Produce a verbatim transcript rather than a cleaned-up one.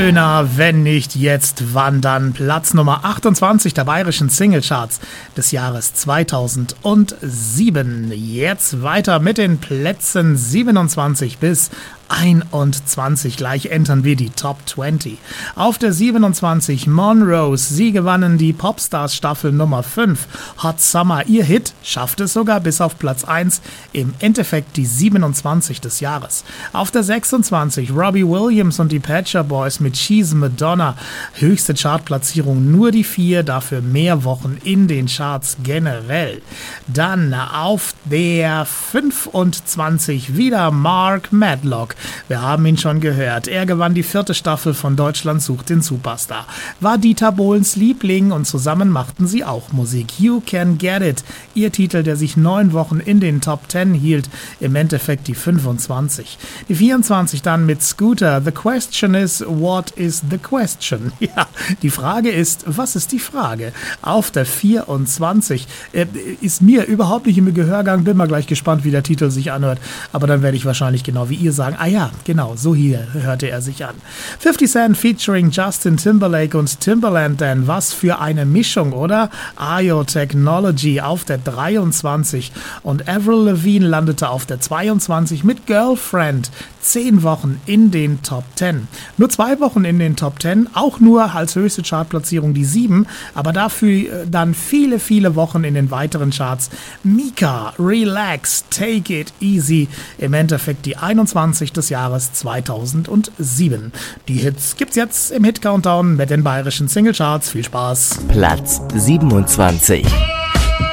schöner, wenn nicht jetzt, wann dann? Platz Nummer achtundzwanzig der bayerischen Singlecharts des Jahres zweitausendsieben. Jetzt weiter mit den Plätzen siebenundzwanzig bis einundzwanzig. Gleich entern wir die Top zwanzig. Auf der siebenundzwanzig Monrose. Sie gewannen die Popstars Staffel Nummer fünf. Hot Summer. Ihr Hit schafft es sogar bis auf Platz eins. Im Endeffekt die siebenundzwanzig des Jahres. Auf der sechsundzwanzig Robbie Williams und die Pet Shop Boys mit She's Madonna. Höchste Chartplatzierung nur die vier. Dafür mehr Wochen in den Charts generell. Dann auf der fünfundzwanzig wieder Mark Medlock. Wir haben ihn schon gehört. Er gewann die vierte Staffel von Deutschland sucht den Superstar. War Dieter Bohlens Liebling und zusammen machten sie auch Musik. You Can Get It. Ihr Titel, der sich neun Wochen in den Top zehn hielt. Im Endeffekt die fünfundzwanzig. Die vierundzwanzig dann mit Scooter. The question is, what is the question? Ja, die Frage ist, was ist die Frage? Auf der vierundzwanzig äh, ist mir überhaupt nicht im Gehörgang. Bin mal gleich gespannt, wie der Titel sich anhört. Aber dann werde ich wahrscheinlich genau wie ihr sagen, ah ja, genau, so hier hörte er sich an. fifty Cent featuring Justin Timberlake und Timbaland, denn was für eine Mischung, oder? Ayo Technology auf der dreiundzwanzig und Avril Lavigne landete auf der zweiundzwanzig mit Girlfriend. Zehn Wochen in den Top zehn. Nur zwei Wochen in den Top zehn, auch nur als höchste Chartplatzierung die sieben, aber dafür dann viele, viele Wochen in den weiteren Charts. Mika, Relax, Take It Easy, im Endeffekt die einundzwanzig des Jahres zweitausendsieben. Die Hits gibt's jetzt im Hit-Countdown mit den bayerischen Singlecharts. Viel Spaß! Platz siebenundzwanzig.